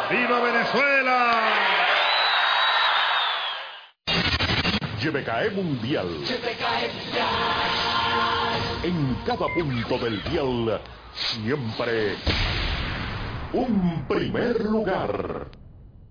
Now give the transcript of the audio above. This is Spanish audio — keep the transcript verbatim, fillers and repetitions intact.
¡Viva Venezuela! Y B K E Mundial. En cada punto del dial, siempre un primer lugar.